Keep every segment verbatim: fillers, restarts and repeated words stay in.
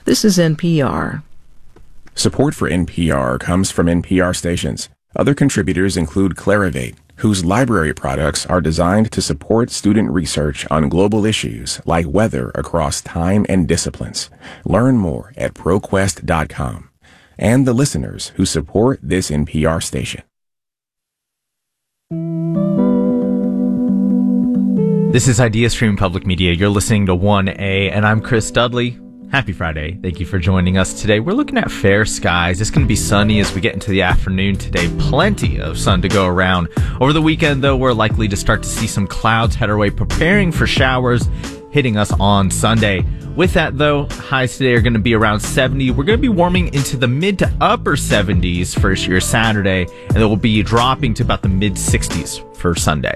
This is N P R. Support for N P R comes from N P R stations. Other contributors include Clarivate, whose library products are designed to support student research on global issues like weather across time and disciplines. Learn more at ProQuest dot com. And the listeners who support this N P R station. This is IdeaStream Public Media. You're listening to one A, and I'm Chris Dudley. Happy Friday. Thank you for joining us today. We're looking at fair skies. It's going to be sunny as we get into the afternoon today. Plenty of sun to go around. Over the weekend, though, we're likely to start to see some clouds head our way, preparing for showers hitting us on Sunday. With that, though, highs today are going to be around seventy. We're going to be warming into the mid to upper seventies for your Saturday, and it will be dropping to about the mid sixties for Sunday.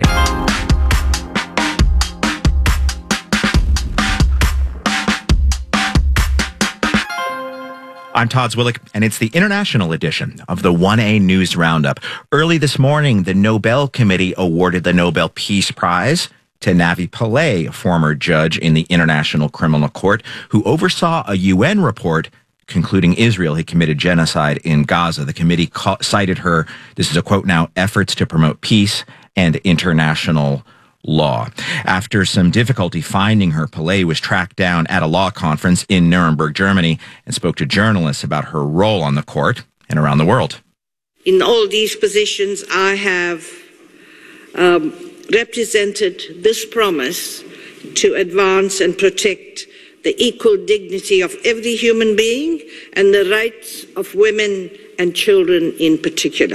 I'm Todd Zwillich, and it's the international edition of the one A News Roundup. Early this morning, the Nobel Committee awarded the Nobel Peace Prize to Navi Pillay, a former judge in the International Criminal Court, who oversaw a U N report concluding Israel had committed genocide in Gaza. The committee ca- cited her, this is a quote now, efforts to promote peace and international law. After some difficulty finding her, Pillay was tracked down at a law conference in Nuremberg, Germany, and spoke to journalists about her role on the court and around the world. In all these positions, I have um, represented this promise to advance and protect the equal dignity of every human being and the rights of women and children in particular.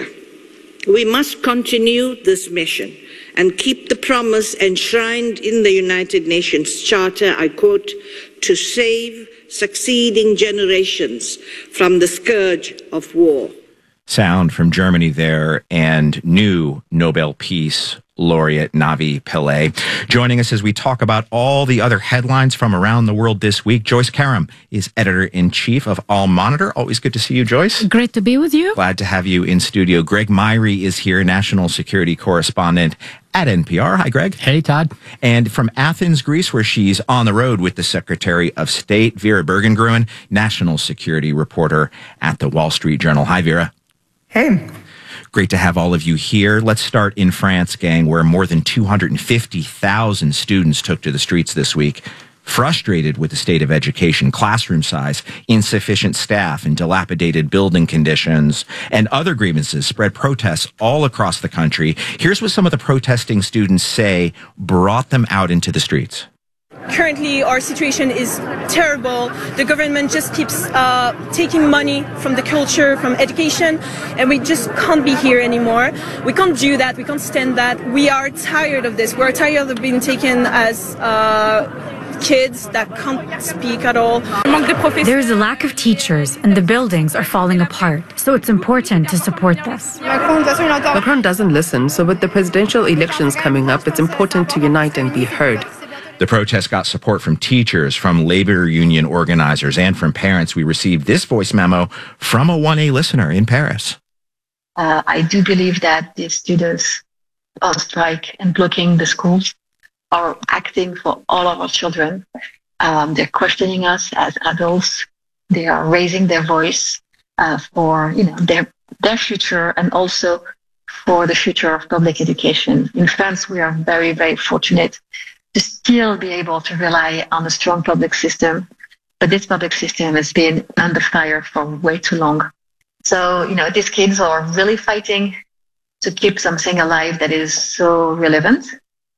We must continue this mission and keep the promise enshrined in the United Nations Charter, I quote, to save succeeding generations from the scourge of war. Sound from Germany there, and new Nobel Peace Laureate Navi Pillay. Joining us as we talk about all the other headlines from around the world this week, Joyce Karam is editor-in-chief of All Monitor. Always good to see you, Joyce. Great to be with you. Glad to have you in studio. Greg Myrie is here, national security correspondent at N P R. Hi, Greg. Hey, Todd. And from Athens, Greece, where she's on the road with the Secretary of State, Vera Bergengruen, national security reporter at the Wall Street Journal. Hi, Vera. Hey. Great to have all of you here. Let's start in France, gang, where more than two hundred fifty thousand students took to the streets this week, frustrated with the state of education, classroom size, insufficient staff, and dilapidated building conditions, and other grievances spread protests all across the country. Here's what some of the protesting students say brought them out into the streets. Currently, our situation is terrible. The government just keeps uh, taking money from the culture, from education, and we just can't be here anymore. We can't do that. We can't stand that. We are tired of this. We're tired of being taken as uh, kids that can't speak at all. There is a lack of teachers, and the buildings are falling apart. So it's important to support this. Macron doesn't listen, so with the presidential elections coming up, it's important to unite and be heard. The protest got support from teachers, from labor union organizers, and from parents. We received this voice memo from a one A listener in Paris. Uh, I do believe that the students on strike and blocking the schools are acting for all of our children. Um, they're questioning us as adults. They are raising their voice uh, for you know their their future and also for the future of public education. In France, we are very, very fortunate to still be able to rely on a strong public system. But this public system has been under fire for way too long. So, you know, these kids are really fighting to keep something alive that is so relevant.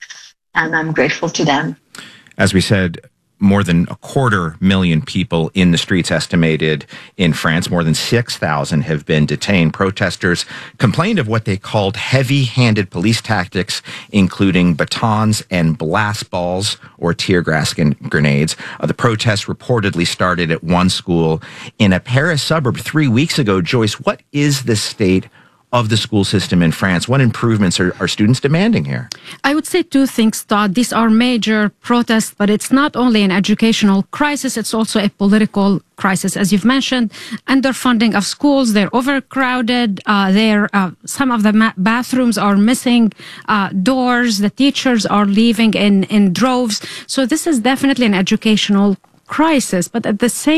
And I'm grateful to them. As we said, more than a quarter million people in the streets estimated in France. More than six thousand have been detained. Protesters complained of what they called heavy-handed police tactics, including batons and blast balls or tear gas grenades. Uh, the protests reportedly started at one school in a Paris suburb three weeks ago. Joyce, what is the state of the school system in France? What improvements are, are students demanding here? I would say two things, Todd. These are major protests, but it's not only an educational crisis, it's also a political crisis. As you've mentioned, underfunding of schools, they're overcrowded, uh, they're, uh, some of the ma- bathrooms are missing uh, doors, the teachers are leaving in, in droves. So this is definitely an educational crisis, but at the same